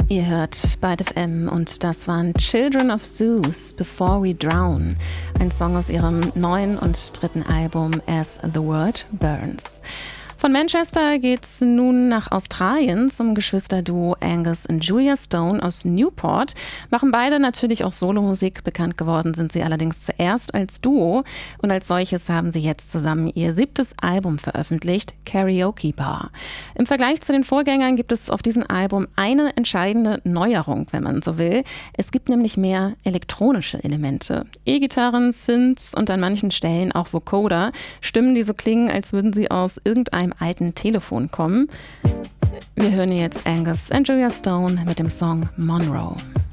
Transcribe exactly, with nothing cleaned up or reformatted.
Ihr hört Byte F M und das waren Children of Zeus, Before We Drown, ein Song aus ihrem neuen und dritten Album As the World Burns. Von Manchester geht's nun nach Australien zum Geschwisterduo Angus und Julia Stone aus Newport. Machen beide natürlich auch Solomusik. Bekannt geworden sind sie allerdings zuerst als Duo. Und als solches haben sie jetzt zusammen ihr siebtes Album veröffentlicht, Karaoke Bar. Im Vergleich zu den Vorgängern gibt es auf diesem Album eine entscheidende Neuerung, wenn man so will. Es gibt nämlich mehr elektronische Elemente. E-Gitarren, Synths und an manchen Stellen auch Vocoder. Stimmen, die so klingen, als würden sie aus irgendeinem alten Telefon kommen. Wir hören jetzt Angus und Julia Stone mit dem Song Monroe.